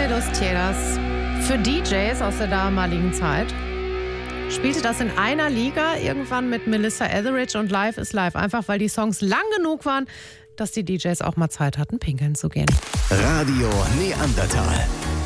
los Tierras. Für DJs aus der damaligen Zeit spielte das in einer Liga irgendwann mit Melissa Etheridge und Life is Life. Einfach weil die Songs lang genug waren, dass die DJs auch mal Zeit hatten, pinkeln zu gehen. Radio Neandertal.